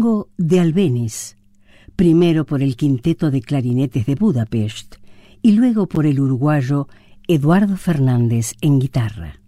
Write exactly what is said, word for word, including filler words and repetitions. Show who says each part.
Speaker 1: Tango de Albéniz, primero por el Quinteto de Clarinetes de Budapest y luego por el uruguayo Eduardo Fernández en guitarra.